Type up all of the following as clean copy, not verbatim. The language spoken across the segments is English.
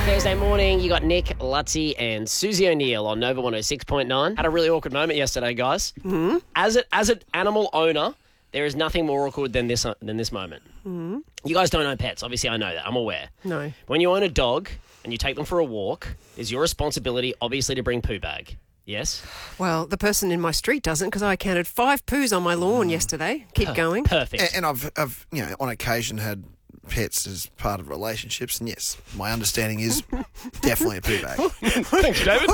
Thursday morning, you got Nick, Lutzy and Susie O'Neill on Nova 106.9. Had a really awkward moment yesterday, guys. Mm-hmm. As an animal owner, there is nothing more awkward than this moment. Mm-hmm. You guys don't own pets. Obviously, I know that. I'm aware. No. When you own a dog and you take them for a walk, it's your responsibility, obviously, to bring poo bag. Yes? Well, the person in my street doesn't because I counted 5 poos on my lawn yesterday. Keep going. Perfect. And I've on occasion had pets as part of relationships, and yes, my understanding is definitely a poo bag. Thanks, David.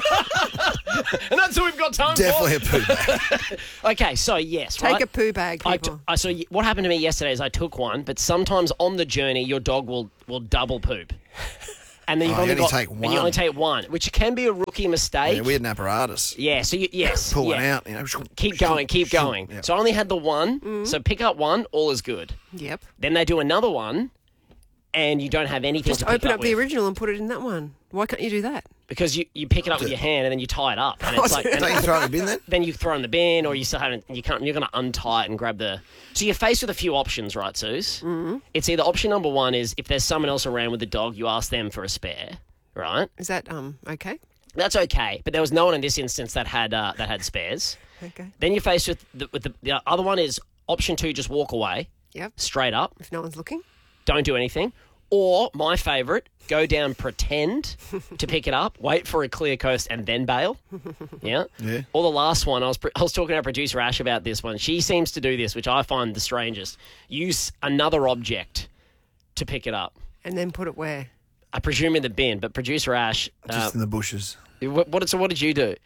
And that's all we've got time Definitely for. a poo bag. Okay, so yes, Take right? a poo bag, people. So what happened to me yesterday is I took one, but sometimes on the journey your dog will double poop. And then You only take one, which can be a rookie mistake. Yeah, we had an apparatus. Yeah, so yes. Pull it yeah. out, Keep going. Yeah. So I only had the one, so pick up one, all is good. Yep. Then they do another one, and you don't have anything Just to pick open up with. the original and put it in that one. Why can't you do that? Because you pick it up with your hand and then you tie it up. And it's like, Don't you throw it in the bin then? then you throw it in the bin, or you still haven't. You're going to untie it and grab the. So you're faced with a few options, right, Suze? Mm-hmm. It's either option number one is if there's someone else around with the dog, you ask them for a spare, right? Is that okay? That's okay, but there was no one in this instance that had spares. Okay. Then you're faced with the other one is option 2, just walk away, Yep. straight up, If no one's looking. don't do anything. Or my favourite, go down, pretend to pick it up, wait for a clear coast, and then bail. Yeah. Yeah. Or the last one, I was talking to our producer Ash about this one. She seems to do this, which I find the strangest. Use another object to pick it up. And then put it where? I presume in the bin, but producer Ash, Just in the bushes. what did you do?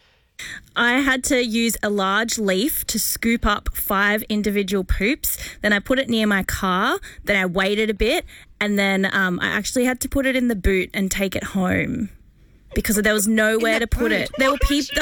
I had to use a large leaf to scoop up 5 individual poops. Then I put it near my car. Then I waited a bit. And then I actually had to put it in the boot and take it home because there was nowhere to put it. There were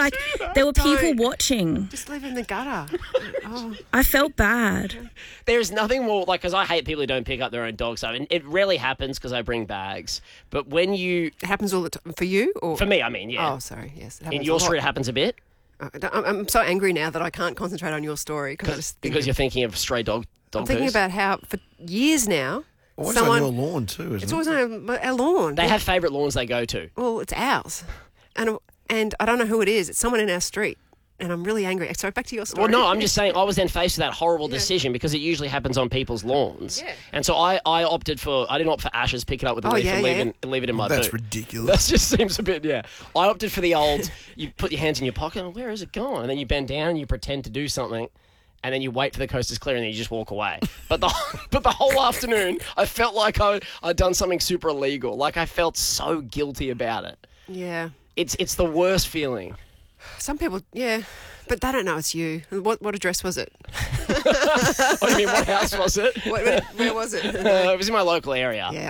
people watching. Just leave it in the gutter. Oh. I felt bad. There's nothing more, because I hate people who don't pick up their own dog stuff. And it rarely happens because I bring bags. But when you... It happens all the time. For you? Or? For me, I mean, yeah. Oh, sorry. Yes. It In happens your a lot. street, it happens a bit I'm so angry now that I can't concentrate on your story because because you're thinking of stray dog I'm thinking poos. about how for years now, Always someone... on your lawn too, isn't It's it? always on our lawn. They have favourite lawns they go to. Well, it's ours. And I don't know who it is. It's someone in our street. And I'm really angry. Sorry, back to your story. Well, no, I'm just saying I was then faced with that horrible decision because it usually happens on people's lawns. Yeah. And so I didn't opt for Ash's, pick it up with the leaf and leave it in my That's boot. ridiculous. That just seems a bit, yeah. I opted for the old, you put your hands in your pocket, and where is it going? And then you bend down and you pretend to do something, and then you wait for the coast to clear, and then you just walk away. But the whole afternoon, I felt like I'd done something super illegal. Like I felt so guilty about it. Yeah. It's the worst feeling. Some people, yeah. But they don't know it's you. What address was it? What do you mean, what house was it? Where was it? It was in my local area. Yeah,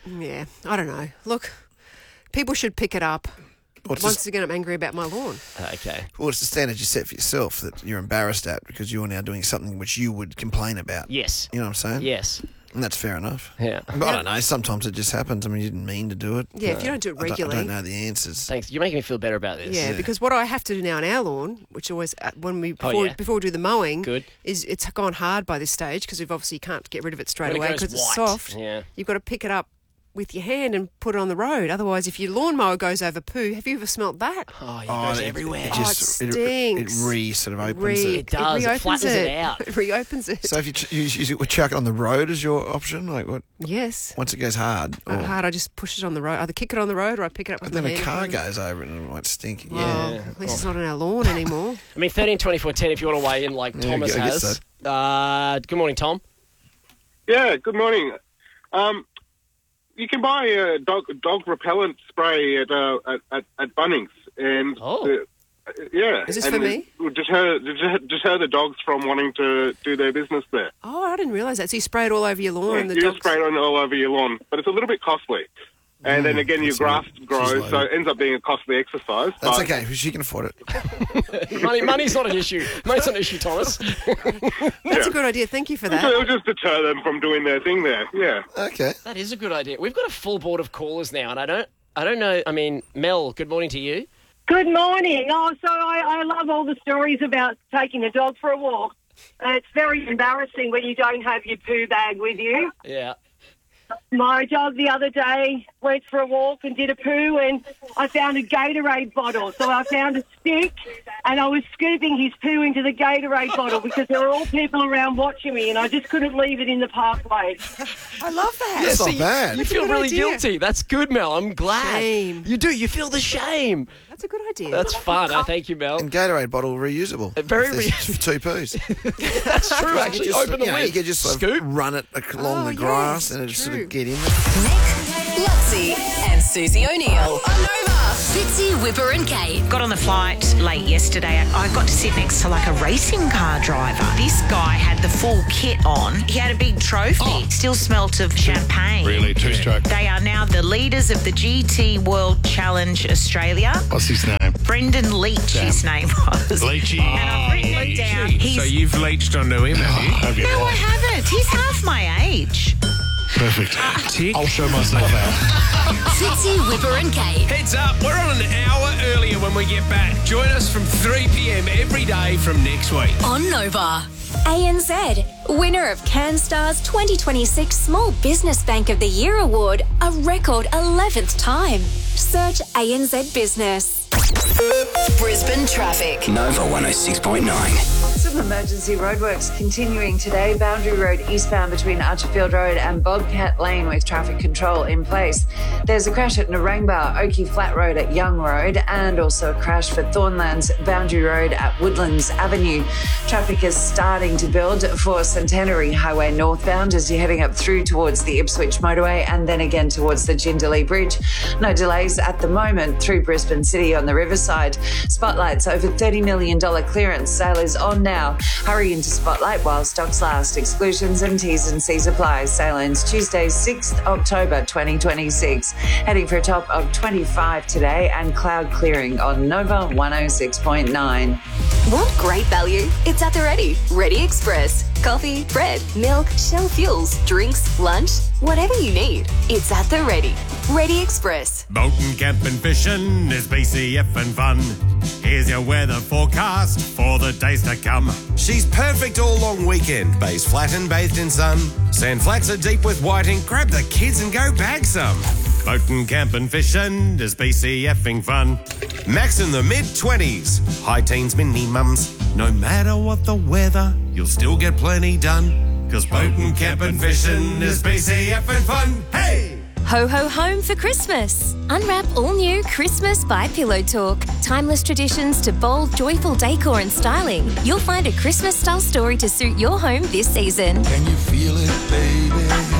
I don't know. Look, people should pick it up. Once again, I'm angry about my lawn. Okay. Well, it's the standard you set for yourself that you're embarrassed at because you're now doing something which you would complain about. Yes. You know what I'm saying? Yes. And that's fair enough. Yeah. But I don't know. Sometimes it just happens. I mean, you didn't mean to do it. Yeah, if you don't do it regularly. I don't know the answers. Thanks. You're making me feel better about this. Yeah, because what I have to do now on our lawn, which always before we do the mowing, Good. is it's gone hard by this stage because we've obviously can't get rid of it straight When it away goes because it's white. soft. Yeah. You've got to pick it up with your hand and put it on the road. Otherwise, if your lawnmower goes over poo, have you ever smelt that? Oh, it goes everywhere. It stinks. It sort of opens It does. It reopens flattens it out. It reopens it. So if you use it, would chuck it on the road as your option? Like what? Yes. Once it goes hard. Hard, I just push it on the road. Either kick it on the road or I pick it up with And then my a hand. car goes over it and it might stink. Well, at least it's not on our lawn anymore. I mean, 13, 24, 10, if you want to weigh in like Yeah, Thomas I guess has. Good morning, Tom. Yeah, good morning. You can buy a dog repellent spray at Bunnings, and yeah. Is this and for me? It deter the dogs from wanting to do their business there. Oh, I didn't realise that. So you spray it all over your lawn and the you dogs... spray it on all over your lawn, but it's a little bit costly. And then again, your grass grows, so it ends up being a costly exercise. That's okay, she can afford it. Money's not an issue. Money's not an issue, Thomas. That's a good idea. Thank you for that. It'll just deter them from doing their thing there. Yeah. Okay. That is a good idea. We've got a full board of callers now, and I don't know. I mean, Mel, good morning to you. Good morning. Oh, so I love all the stories about taking a dog for a walk. It's very embarrassing when you don't have your poo bag with you. Yeah. My dog the other day went for a walk and did a poo, and I found a Gatorade bottle. So I found a stick and I was scooping his poo into the Gatorade bottle because there were all people around watching me, and I just couldn't leave it in the pathway. I love that. That's not bad. You feel good really idea. guilty. That's good, Mel. I'm glad. Shame. You do. You feel the shame. That's a good idea. That's fun. Thank you, Mel. And Gatorade bottle reusable. Very If there's two poos. That's true, actually. Open the You lid. could just sort Scoop. of run it along the yes, grass and it'll sort true. of get in there. Nick, Lutzi, and Susie O'Neill on Nova. Fitzy, Whipper and Kate. Got on the flight late yesterday. I got to sit next to like a racing car driver. This guy had the full kit on. He had a big trophy. Still smelt of champagne. Really, two-stroke. They are now the leaders of the GT World Challenge Australia. What's his name? Brendan Leach, his name was. Leachy. And I've written it down. So you've leached onto him, have you? No, I haven't. He's half my age. Perfect. Tick. I'll show myself out. Fitzy, Whipper and Kate. Heads up, we're on an hour earlier when we get back. Join us from 3 p.m. every day from next week. On Nova. ANZ, winner of CanStar's 2026 Small Business Bank of the Year Award, a record 11th time. Search ANZ Business. Brisbane traffic. Nova 106.9. Some emergency roadworks continuing today. Boundary Road eastbound between Archerfield Road and Bobcat Lane with traffic control in place. There's a crash at Narangba, Oakey Flat Road at Young Road, and also a crash for Thornlands Boundary Road at Woodlands Avenue. Traffic is starting to build for Centenary Highway northbound as you're heading up through towards the Ipswich motorway and then again towards the Jindalee Bridge. No delays at the moment through Brisbane City on the Riverside. Spotlight's over $30 million clearance sale is on now. Hurry into Spotlight while stocks last. Exclusions and T's and C's apply. Sale ends Tuesday, 6th October 2026. Heading for a top of 25 today and cloud clearing on Nova 106.9. Want great value? It's at the Ready. Ready Express. Coffee, bread, milk, Shell fuels, drinks, lunch, whatever you need. It's at the Ready. Ready Express. Boating, camping, fishing is BCF and fun. Here's your weather forecast for the days to come. She's perfect all long weekend. Bays flat and bathed in sun. Sand flats are deep with whiting. Grab the kids and go bag some. Boating, camping, fishing is BCFing fun. Max in the mid-20s. High teens minimums. No matter what the weather, you'll still get plenty done. 'Cause boating, camping, fishing is BCFing fun. Hey! Ho ho home for Christmas. Unwrap all new Christmas by Pillow Talk. Timeless traditions to bold, joyful decor and styling. You'll find a Christmas style story to suit your home this season. Can you feel it, baby?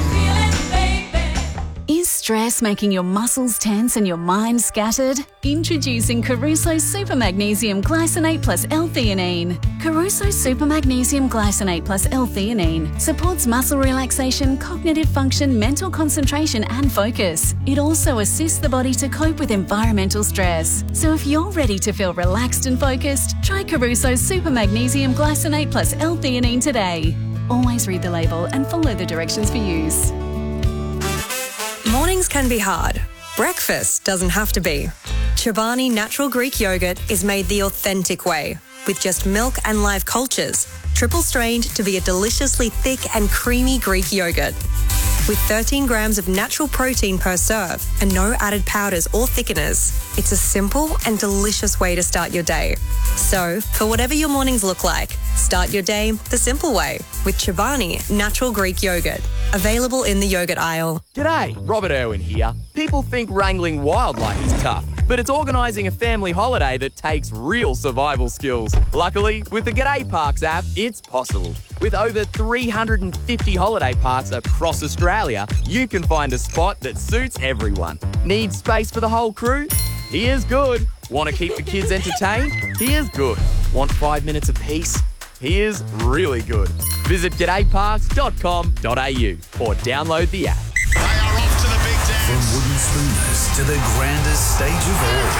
Is stress making your muscles tense and your mind scattered? Introducing Caruso Super Magnesium Glycinate plus L-theanine. Caruso Super Magnesium Glycinate plus L-theanine supports muscle relaxation, cognitive function, mental concentration and focus. It also assists the body to cope with environmental stress. So if you're ready to feel relaxed and focused, try Caruso Super Magnesium Glycinate plus L-theanine today. Always read the label and follow the directions for use. Mornings can be hard. Breakfast doesn't have to be. Chobani Natural Greek Yogurt is made the authentic way, with just milk and live cultures, triple strained to be a deliciously thick and creamy Greek yogurt. With 13 grams of natural protein per serve and no added powders or thickeners, it's a simple and delicious way to start your day. So, for whatever your mornings look like, start your day the simple way with Chobani Natural Greek Yogurt. Available in the yogurt aisle. G'day, Robert Irwin here. People think wrangling wildlife is tough, but it's organising a family holiday that takes real survival skills. Luckily, with the G'day Parks app, it's possible. With over 350 holiday parks across Australia, you can find a spot that suits everyone. Need space for the whole crew? Here's good. Want to keep the kids entertained? Here's good. Want 5 minutes of peace? Here's really good. Visit g'dayparks.com.au or download the app. From wooden spooners to the grandest stage of all.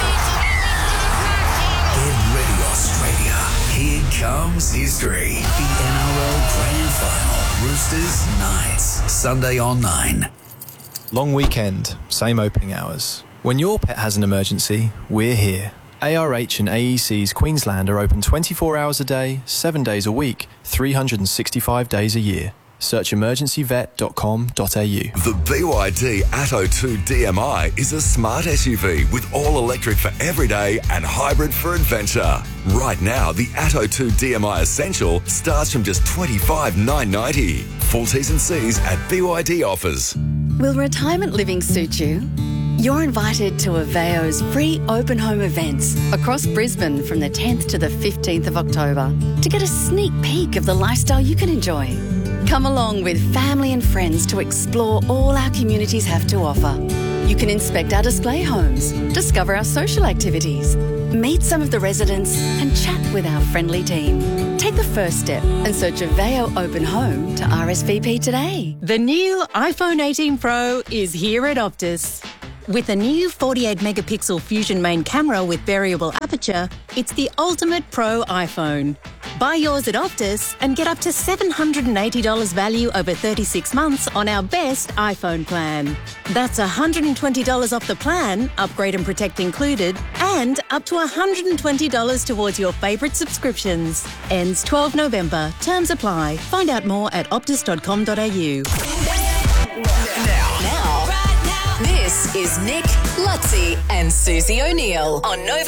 Get ready, Australia. Here comes history. The NRL Grand Final. Roosters Knights. Sunday on 9. Long weekend, same opening hours. When your pet has an emergency, we're here. ARH and AEC's Queensland are open 24 hours a day, 7 days a week, 365 days a year. Search emergencyvet.com.au. The BYD Atto 2 DMI is a smart SUV with all-electric for everyday and hybrid for adventure. Right now, the Atto 2 DMI Essential starts from just $25,990. Full T's and C's at BYD offers. Will retirement living suit you? You're invited to Aveo's free open home events across Brisbane from the 10th to the 15th of October to get a sneak peek of the lifestyle you can enjoy. Come along with family and friends to explore all our communities have to offer. You can inspect our display homes, discover our social activities, meet some of the residents and chat with our friendly team. Take the first step and search Aveo Open Home to RSVP today. The new iPhone 18 Pro is here at Optus. With a new 48-megapixel Fusion main camera with variable aperture, it's the ultimate pro iPhone. Buy yours at Optus and get up to $780 value over 36 months on our best iPhone plan. That's $120 off the plan, upgrade and protect included, and up to $120 towards your favourite subscriptions. Ends 12 November. Terms apply. Find out more at optus.com.au. Now, this is Nick, Lutzi and Susie O'Neill on Nova